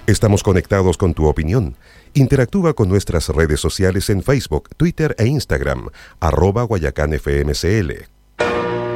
Estamos conectados con tu opinión. Interactúa con nuestras redes sociales en Facebook, Twitter e Instagram, @GuayacanFMCL.